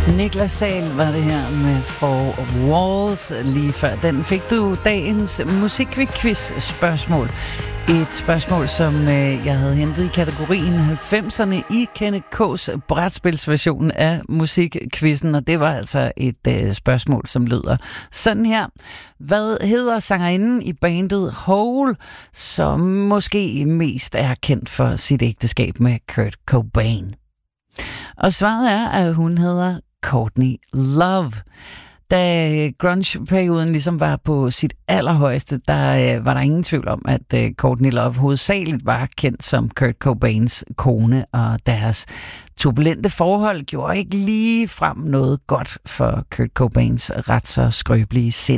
Niklas Sahl var det her med Four Walls lige før. Den fik du dagens musikquiz spørgsmål. Et spørgsmål, som jeg havde hentet i kategorien 90'erne i Kenneth K's brætspilsversion af musikquizzen, og det var altså et spørgsmål, som lyder sådan her. Hvad hedder sangerinden i bandet Hole, som måske mest er kendt for sit ægteskab med Kurt Cobain? Og svaret er, at hun hedder Courtney Love. Da grunge-perioden ligesom var på sit allerhøjeste, der var der ingen tvivl om, at Courtney Love hovedsageligt var kendt som Kurt Cobains kone, og deres turbulente forhold gjorde ikke lige frem noget godt for Kurt Cobains ret så skrøbelige sind.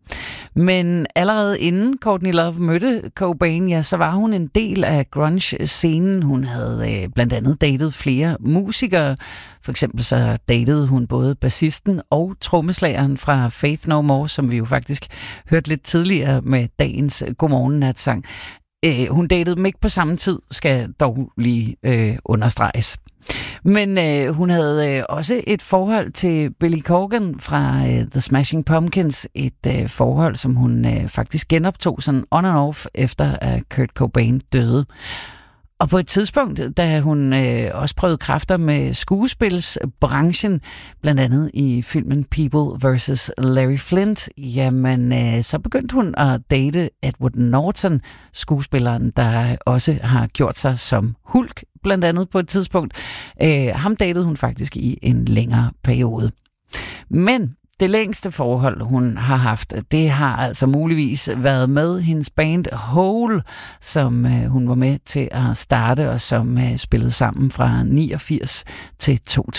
Men allerede inden Courtney Love mødte Cobain, ja, så var hun en del af grunge-scenen. Hun havde blandt andet datet flere musikere. For eksempel så datede hun både bassisten og trommeslageren fra Faith No More, som vi jo faktisk hørte lidt tidligere med dagens Godmorgen Natsang. Hun datede dem ikke på samme tid, skal dog lige understreges. Men hun havde også et forhold til Billy Corgan fra The Smashing Pumpkins. Et forhold, som hun faktisk genoptog sådan on and off, efter at Kurt Cobain døde. Og på et tidspunkt, da hun også prøvede kræfter med skuespilsbranchen, blandt andet i filmen People vs. Larry Flint, jamen så begyndte hun at date Edward Norton, skuespilleren, der også har gjort sig som Hulk, blandt andet på et tidspunkt. Ham datede hun faktisk i en længere periode. Men det længste forhold, hun har haft, det har altså muligvis været med hendes band Hole, som hun var med til at starte, og som spillede sammen fra 89 til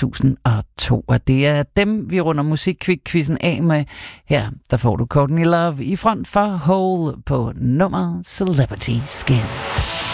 2002. Og det er dem, vi runder musikquizzen af med. Her, der får du Courtney Love i front for Hole på nummeret Celebrity Skin.